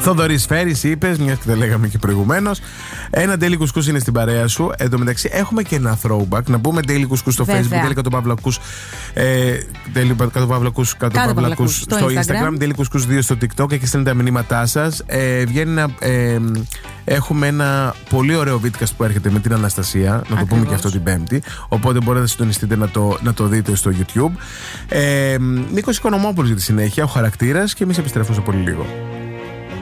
Θοδωρής Φέρης, είπες, μια και τα λέγαμε και προηγουμένως. Ένα Daily Κουσκούς είναι στην παρέα σου. Εν τω μεταξύ, έχουμε και ένα throwback. Να πούμε Daily Κουσκούς στο Facebook, Daily Κατοπαύλακους στο Instagram, Daily Κουσκούς 2 στο TikTok. Εκεί στέλνετε τα μηνύματά σας. Έχουμε ένα πολύ ωραίο βίντεο που έρχεται με την Αναστασία. Να το πούμε και αυτό την Πέμπτη. Οπότε μπορείτε να συντονιστείτε να το δείτε στο YouTube. Νίκος Οικονομόπουλος για τη συνέχεια, ο χαρακτήρας, και εμείς επιστρέφουμε σε πολύ λίγο.